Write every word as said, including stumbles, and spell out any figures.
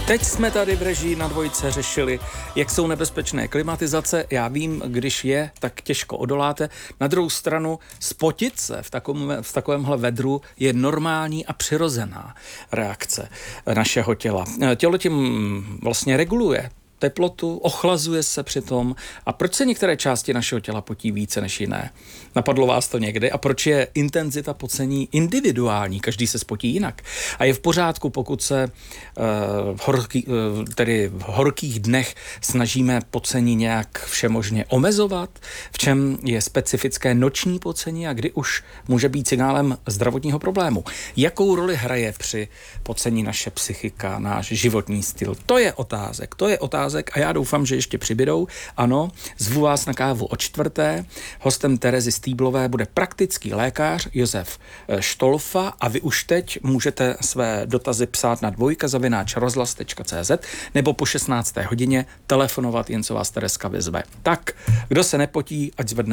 Teď jsme tady v režii na Dvojce řešili, jak jsou nebezpečné klimatizace. Já vím, když je, tak těžko odoláte. Na druhou stranu, spotit se v, takovém, v takovémhle vedru je normální a přirozená reakce našeho těla. Tělo tím vlastně reguluje teplotu, ochlazuje se přitom. A proč se některé části našeho těla potí více než jiné? Napadlo vás to někdy? A proč je intenzita pocení individuální? Každý se spotí jinak. A je v pořádku, pokud se uh, v, horký, uh, tedy v horkých dnech snažíme pocení nějak všemožně omezovat? V čem je specifické noční pocení a kdy už může být signálem zdravotního problému? Jakou roli hraje při pocení naše psychika, náš životní styl? To je otázek, to je otázek a já doufám, že ještě přibydou. Ano, zvu vás na kávu o čtvrté. Hostem Terezy Stýblové bude praktický lékař Josef Štolfa a vy už teď můžete své dotazy psát na dvojka zavináč rozhlas tečka cé zet nebo po šestnácté hodině telefonovat, jen co vás Tereska vyzve. Tak, kdo se nepotí, ať zvedne